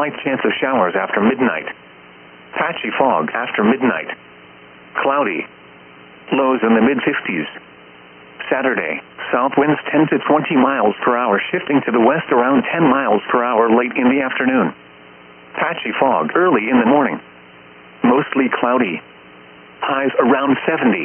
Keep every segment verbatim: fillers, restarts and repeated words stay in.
slight chance of showers after midnight. Patchy fog after midnight. Cloudy. Lows in the mid fifties. Saturday, south winds ten to twenty miles per hour shifting to the west around ten miles per hour late in the afternoon. Patchy fog early in the morning. Mostly cloudy. Highs around seventy.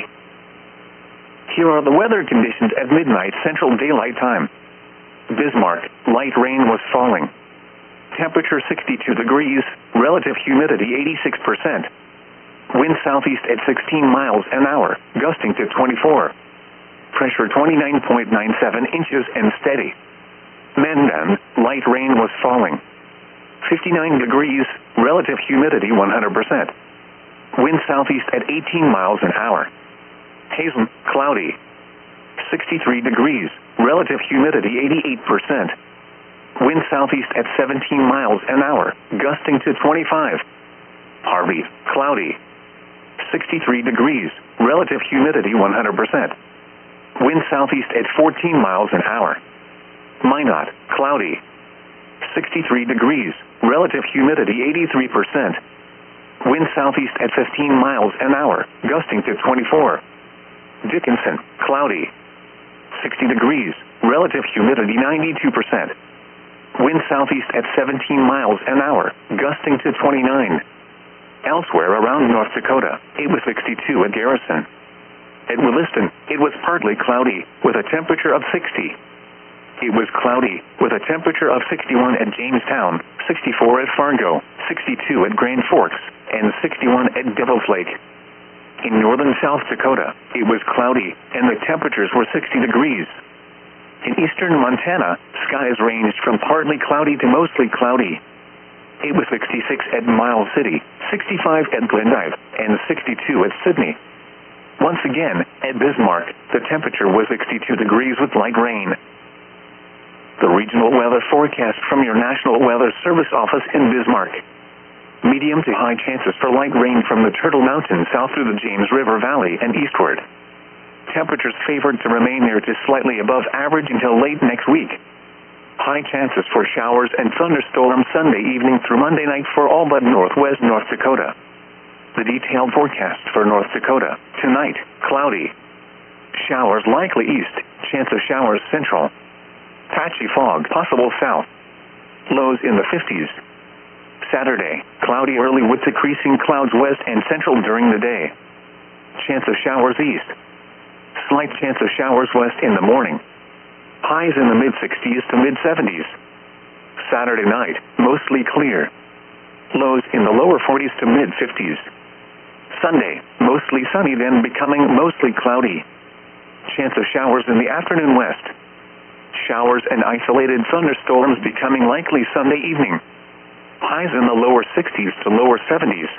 Here are the weather conditions at midnight Central Daylight Time. Bismarck, light rain was falling. Temperature sixty-two degrees, relative humidity eighty-six percent. Wind southeast at sixteen miles an hour, gusting to twenty-four. Pressure twenty-nine point nine seven inches and steady. Mandan, light rain was falling. fifty-nine degrees, relative humidity one hundred percent. Wind southeast at eighteen miles an hour. Hazen, cloudy. sixty-three degrees, relative humidity eighty-eight percent. Wind southeast at seventeen miles an hour, gusting to twenty-five. Harvey, cloudy. sixty-three degrees, relative humidity one hundred percent. Wind southeast at fourteen miles an hour. Minot, cloudy. sixty-three degrees, relative humidity eighty-three percent. Wind southeast at fifteen miles an hour, gusting to twenty-four. Dickinson, cloudy. sixty degrees, relative humidity ninety-two percent. Wind southeast at seventeen miles an hour, gusting to twenty-nine. Elsewhere around North Dakota, it was sixty-two at Garrison. At Williston, it was partly cloudy, with a temperature of sixty. It was cloudy, with a temperature of sixty-one at Jamestown, sixty-four at Fargo, sixty-two at Grand Forks, and sixty-one at Devil's Lake. In northern South Dakota, it was cloudy, and the temperatures were sixty degrees. In eastern Montana, skies ranged from partly cloudy to mostly cloudy. It was sixty-six at Miles City, sixty-five at Glendive, and sixty-two at Sydney. Once again, at Bismarck, the temperature was sixty-two degrees with light rain. The regional weather forecast from your National Weather Service office in Bismarck. Medium to high chances for light rain from the Turtle Mountains south through the James River Valley and eastward. Temperatures favored to remain near to slightly above average until late next week. High chances for showers and thunderstorms Sunday evening through Monday night for all but northwest North Dakota. The detailed forecast for North Dakota. Tonight, cloudy. Showers likely east, chance of showers central. Patchy fog possible south. Lows in the fifties. Saturday, cloudy early with decreasing clouds west and central during the day. Chance of showers east. Slight chance of showers west in the morning. Highs in the mid sixties to mid seventies. Saturday night, mostly clear. Lows in the lower forties to mid fifties. Sunday, mostly sunny then becoming mostly cloudy. Chance of showers in the afternoon west. Showers and isolated thunderstorms becoming likely Sunday evening. Highs in the lower sixties to lower seventies.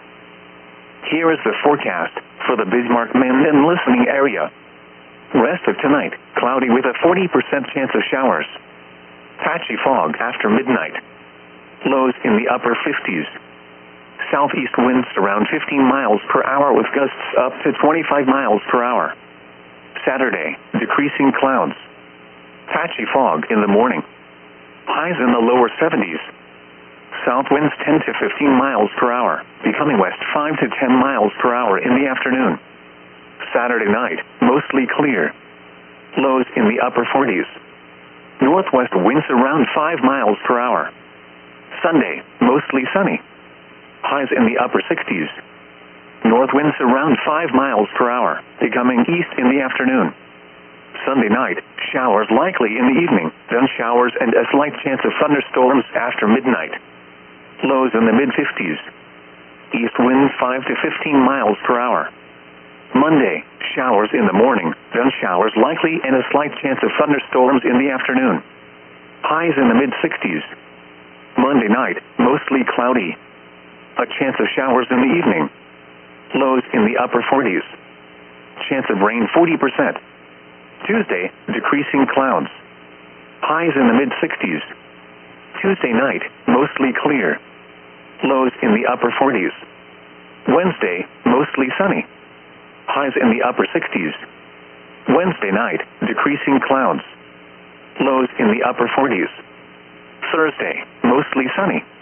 Here is the forecast for the Bismarck-Mandan listening area. Rest of tonight, cloudy with a forty percent chance of showers. Patchy fog after midnight. Lows in the upper fifties. Southeast winds around fifteen miles per hour with gusts up to twenty-five miles per hour. Saturday, decreasing clouds. Patchy fog in the morning. Highs in the lower seventies. South winds ten to fifteen miles per hour, becoming west five to ten miles per hour in the afternoon. Saturday night, mostly clear. Lows in the upper forties. Northwest winds around five miles per hour. Sunday, mostly sunny. Highs in the upper sixties. North winds around five miles per hour, becoming east in the afternoon. Sunday night, showers likely in the evening, then showers and a slight chance of thunderstorms after midnight. Lows in the mid fifties. East winds five to fifteen miles per hour. Monday, showers in the morning, then showers likely and a slight chance of thunderstorms in the afternoon. Highs in the mid sixties. Monday night, mostly cloudy. A chance of showers in the evening. Lows in the upper forties. Chance of rain forty percent. Tuesday, decreasing clouds. Highs in the mid sixties. Tuesday night, mostly clear. Lows in the upper forties. Wednesday, mostly sunny. Highs in the upper sixties. Wednesday night, decreasing clouds. Lows in the upper forties. Thursday, mostly sunny.